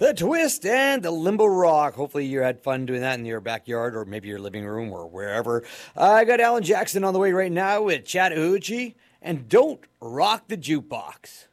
The twist and the limbo rock. Hopefully you had fun doing that in your backyard or maybe your living room or wherever. I got Alan Jackson on the way right now with Chattahoochee and Don't Rock the Jukebox.